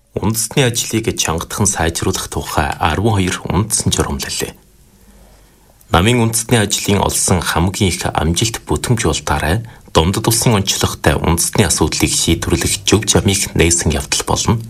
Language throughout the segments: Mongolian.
Үндэсний ажлыг чангатхан сайжруулах тухай 12 үндсэн журамлалээ. Намын үндэсний ажлын олсон хамгийн их амжилт бүтээмжүүлэлтаараа Домдод улсын онцлогтой үндэсний асуудлыг шийдвэрлэх зөв замыг нээсэн явдал болно.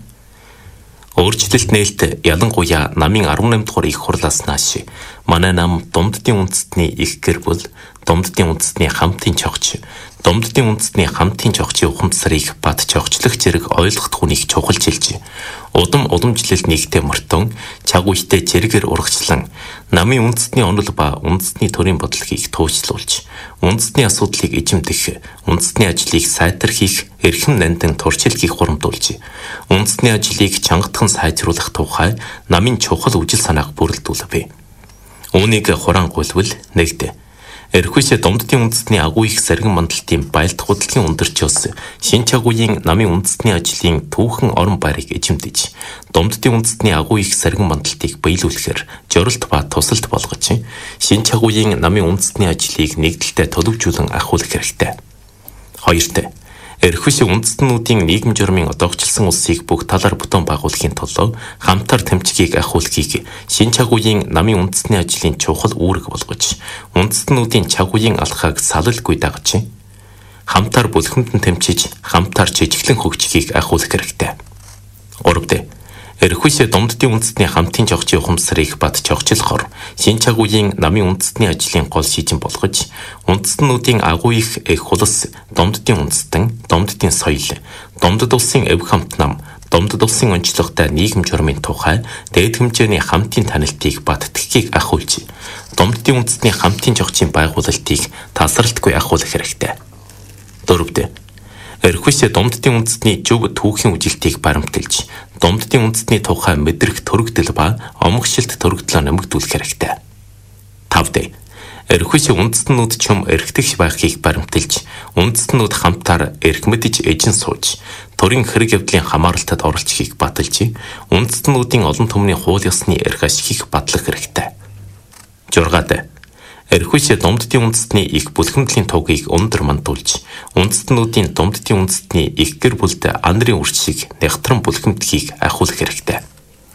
Өөрчлөлт нээлт ялангуяа намын 18 дугаар их хурлаас нааш манай нам Домддын үндэстний их гэр бүл, Домддын үндэстний хамтын чогч, Домддын үндэстний хамтын чогчийн ухамсарыг бат чогчлох зэрэг ойлгох хүнийг чухалчилж, удам уламжлал нэгтээ мөртөн, чаг үедээ зэрэгээр урагчлан, намын үндэстний онол ба үндэстний төрийн бодлогыг туужлуулж, үндэстний асуудлыг эзэмдэх, үндэстний ажлыг сайтархих, эрхэм нандин туршилтыг хурамдуулж, үндэстний ажлыг чангатхан сайжруулах тухай намын чухал үжил санааг бүрэлдүүлвэ. Үүнийг хурангуйлвал нэгдэ. Эрхүйсэ Домддын үндэстний агуу их саргин мандалтын байлдах хөдөлгөөний өндөрчөөс шин чагуугийн намын үндэстний ажлын түүхэн орон байрыг эзэмдэж, Домддын үндэстний агуу их саргин мандалтыг биелүүлэхээр жорилт ба тусалт болгож, шин чагуугийн намын үндэстний ажлыг нэгдэлтэй төлөвжүүлэн ахиулах хэрэгтэй. 2. Эрхүйсэ үндэстнүүдийн нийгэм журмын одоогчлсон улсыг бүх талаар бүтэн байгуулахын тулд хамтар тэмцгийг ахиулахыг шин чагуугийн намын үндэстний ажлын чухал үүрэг болгож, үндэстнүүдийн чагуугийн алхааг салалгүй дагаж, хамтар бүлхэмдэн тэмцэж, хамтар жижиглэн хөгжихийг ахиулах хэрэгтэй. 3. Эрхүйсэ Домддын үндэстний хамтын чогчийн ухамсарыг бат чогчлохоор шин чагуугийн намын үндэстний ажлын гол шийдэн болгож, үндэстнүүдийн агуу их хулс, Домддын үндэстэн, Домддын соёл, Домдод улсын эв хамт нам, Домдод улсын онцлогтой нийгэм журмын тухай дээд хэмжээний хамтын танилтыг бат тгхийг ахиулж, Домддын үндэстний хамтын чогчийн байгуулалтыг тасралтгүй ахиулах хэрэгтэй. 4. Эрхүйсэ Домддын үндэстний зөв түүхийн үжилтийг баримталж, Домддын үндэстний тухай мэдрэх төрөгдөл ба омгшилт төрөгдлөө нэмэгдүүлэх хэрэгтэй. 5. Эрхүйсэ үндэстнүүд чөм эрхтгч байхыг баримталж, үндэстнүүд хамтаар эрх мэдж эжин сууж, төрийн хэрэг явдлын хамааралтад оролцохыг баталж, үндэстнүүдийн олон түмний хууль ёсны эрх ашигыг батлах хэрэгтэй. 6. Эрхүйсэ Домддын үндэстний их бүлхэмдлийн тугийг өндөр мандуулж, үндэстнүүдийн Домддын үндэстний их гэр бүлд анарын үрчийг нягтран бүлхэмдэхийг ахиулах хэрэгтэй.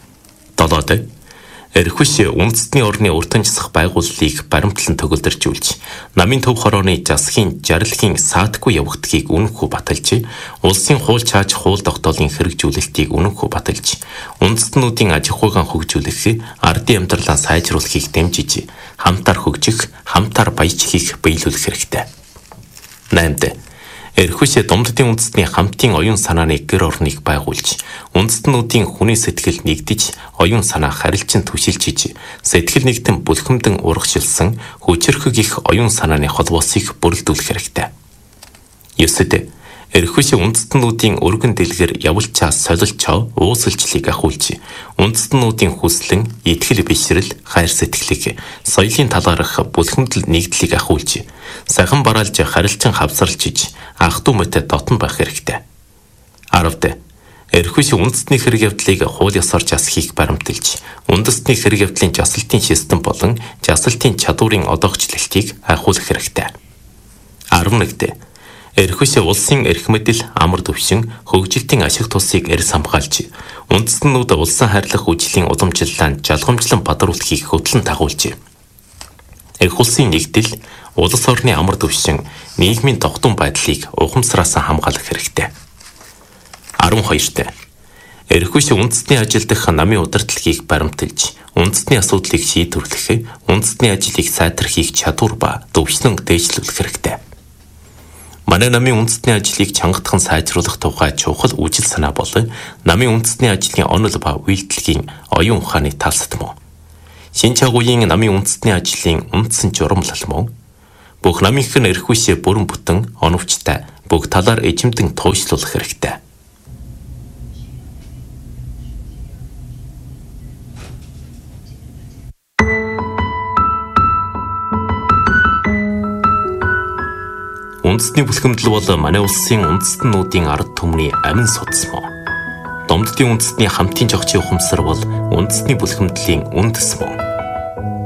7. Эрхүйсэ үндэстний орны уртанчсах байгууллыг баримтлан төгөлдөржүүлж, намын төв хорооны засгийн жаргалын саатгүй явагдахыг үнэнхүү баталж, улсын хууль чааж хууль тогтоолын хэрэгжүүлэлтийг үнэнхүү баталж, үндэстнүүдийн аж ахуйн хөгжүүлэх, ардын амьдралаа сайжруулахыг дэмжиж, хамтар хөгжих, хамтар баяжхийг биелүүлэх хэрэгтэй. 8. Эрхүйсэ Домддын үндэстний хамтын оюун санааны гэр орныг байгуулж, үндэстнүүдийн хүний сэтгэл нэгдэж, оюун санаа харилцан түшилжиж, сэтгэл нэгтэн бүлхэмдэн урагшилсан хүчрхэг их оюун санааны холбоосыг бүрэлдүүлэх хэрэгтэй. 9. Эрхүйсэ үндэстнүүдийн өргөн дэлгэр явуулчаа солилчоо уусалчлыг ахиулж, үндэстнүүдийн хүслэн, итгэл бишрэл, хайр сэтгэлийг, соёлын талаарх бүлхэмдэл нэгдлийг ахиулж, сахин бараалж харилцан хавсарлжиж, ах トゥ мэт дотн байх хэрэгтэй. 10. Эрхүйсэ үндэстний хэрэг явдлыг хууль ёсоор жасахыг баримталж, үндэстний хэрэг явдлын жасалтын систем болон жасалтын чадварын одоогчлолтыг ахиулах хэрэгтэй. 11. Эрхүйсэ улсын эрх мэдэл, амар төвшин, хөгжилтийн ашиг тусыг эрс хамгаалж, үндэстнүүд улсын хайрлах үжлийн уламжлалаа жалгамжлан бадруулахыг хөтлөн дагуулж, эрх улсын нэгдэл, улс орны амар төвшин, нийгмийн тогтун байдлыг ухамсараас хамгаалах хэрэгтэй. 12. Эрхүйсэ үндэстний ажил дах намын удирдлагыг баримталж, үндэстний асуудлыг шийдвэрлэх, үндэстний ажлыг сайтархих чадвар ба төвшлэн дээшлүүлэх хэрэгтэй. Манай намын үндэстний ажлыг чангатхан сайжруулах тухай чухал үжил санаа бол намын үндэстний ажлын онол ба үйлдэлгийн оюун ухааны талсад мөн. Шин чагуугийн намын үндэстний ажлын үндсэн журамлал мөн. Бүх намынх нь эрхүйсэ бүрэн бүтэн оновчтой бүх талаар эзэмдэн туйшлуулах хэрэгтэй. Үндэстний бүлхэмдэл бол манай улсын үндэстнүүдийн ард түмний амин судас мөн. Домддын үндэстний хамтын чогчийн ухамсар бол үндэстний бүлхэмдлийн үндэс мөн.